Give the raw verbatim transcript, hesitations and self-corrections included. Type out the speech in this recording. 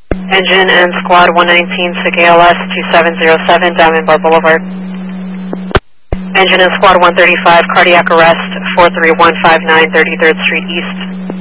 Engine and Squad one nineteen, S I G A L S two seven zero seven, Diamond Bar Boulevard. Engine and Squad one thirty-five, cardiac arrest, four three one five nine, thirty-third Street East.